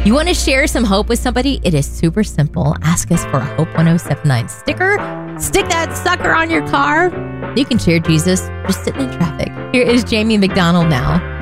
You want to share some hope with somebody? It is super simple. Ask us for a Hope 1079 sticker. Stick that sucker on your car. You can share Jesus just sitting in traffic. Here is Jamie McDonald now.